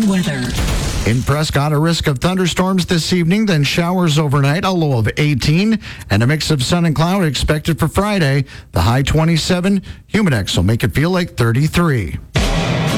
weather. In Prescott, a risk of thunderstorms this evening, then showers overnight, a low of 18, and a mix of sun and cloud expected for Friday. The high 27, Humidex will make it feel like 33.